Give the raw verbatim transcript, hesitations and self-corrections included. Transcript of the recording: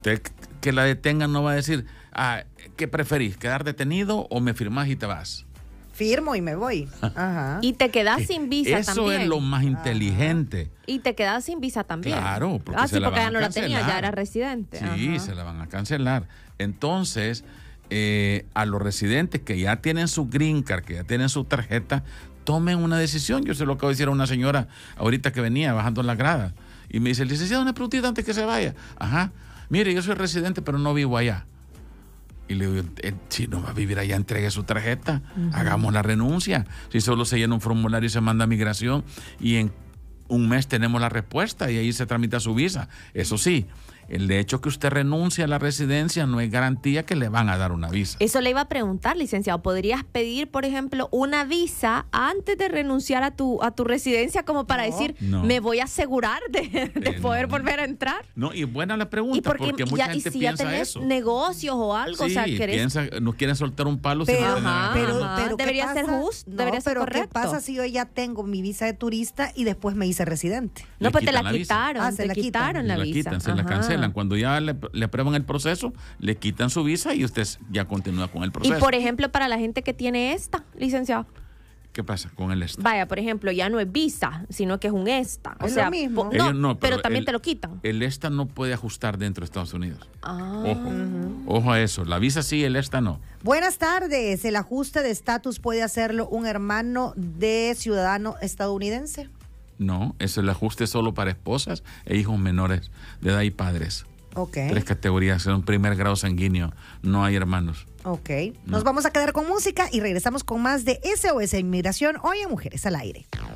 Usted que la detengan no va a decir, ah, ¿qué preferís? ¿Quedar detenido o me firmás y te vas? Firmo y me voy. Ajá. Y te quedas sin visa Eso también. Eso es lo más inteligente. Ajá. Y te quedas sin visa también. Claro, porque ah, se sí, la porque van ya a no la tenía, cancelar. ya era residente. Sí, Ajá. se la van a cancelar. Entonces, eh, a los residentes que ya tienen su green card, que ya tienen su tarjeta, tomen una decisión. Yo se lo acabo de decir a una señora ahorita que venía bajando la grada y me dice, licenciado, una preguntita antes que se vaya. Ajá, mire, yo soy residente pero no vivo allá. Y le digo, eh, si no va a vivir allá, entregue su tarjeta, uh-huh. hagamos la renuncia. Si solo se llena un formulario y se manda a migración y en un mes tenemos la respuesta y ahí se tramita su visa. Eso sí, el hecho que usted renuncie a la residencia no es garantía que le van a dar una visa. Eso le iba a preguntar, licenciado. ¿Podrías pedir, por ejemplo, una visa antes de renunciar a tu a tu residencia como para no, decir, no. me voy a asegurar de, de eh, poder no. volver a entrar? No, y buena la pregunta, ¿Y porque, porque mucha ya, gente y si piensa ya tenés eso. negocios o algo, sí, o sea, ¿querés? piensa, no quieren soltar un palo. Pero, si ajá, pero, ajá. pero debería ¿qué ser pasa? justo, no, debería ser pero correcto. ¿qué pasa si yo ya tengo mi visa de turista y después me hice residente? No, le pues te la, la quitaron, ah, te se la quitaron quitan. la, la visa. quitan, se ajá. la cancelan. Cuando ya le, le aprueban el proceso, le quitan su visa y usted ya continúa con el proceso. Y por ejemplo, para la gente que tiene esta, licenciado. ¿Qué pasa con el ESTA? Vaya, por ejemplo, ya no es visa, sino que es un ESTA. O es sea, lo mismo. Po, no, no, pero, pero también el, te lo quitan. El ESTA no puede ajustar dentro de Estados Unidos. Ah. Ojo, uh-huh. ojo a eso. La visa sí, el ESTA no. Buenas tardes. ¿El ajuste de estatus puede hacerlo un hermano de ciudadano estadounidense? No, es el ajuste solo para esposas e hijos menores de edad y padres. Okay. Tres categorías, son primer grado sanguíneo, no hay hermanos. Ok, no. Nos vamos a quedar con música y regresamos con más de S O S Inmigración hoy en Mujeres al Aire.